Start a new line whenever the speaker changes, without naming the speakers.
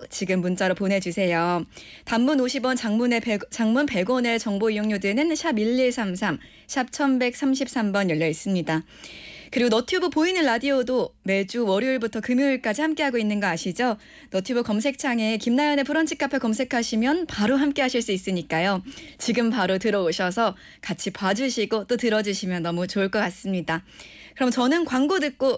지금 문자로 보내주세요. 단문 50원, 장문 100원의 정보 이용료들은 샵 1133, 샵 1133번 열려 있습니다. 그리고 너튜브 보이는 라디오도 매주 월요일부터 금요일까지 함께하고 있는 거 아시죠? 너튜브 검색창에 김나연의 브런치 카페 검색하시면 바로 함께하실 수 있으니까요. 지금 바로 들어오셔서 같이 봐주시고 또 들어주시면 너무 좋을 것 같습니다. 그럼 저는 광고 듣고